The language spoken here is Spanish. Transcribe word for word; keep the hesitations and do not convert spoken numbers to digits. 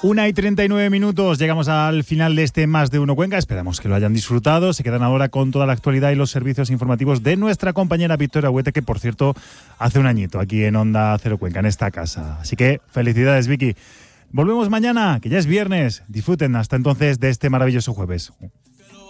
Una y treinta y nueve minutos, llegamos al final de este Más de Uno Cuenca. Esperamos que lo hayan disfrutado. Se quedan ahora con toda la actualidad y los servicios informativos de nuestra compañera Victoria Huete, que por cierto hace un añito aquí en Onda Cero Cuenca, en esta casa. Así que felicidades, Vicky. Volvemos mañana, que ya es viernes. Disfruten hasta entonces de este maravilloso jueves.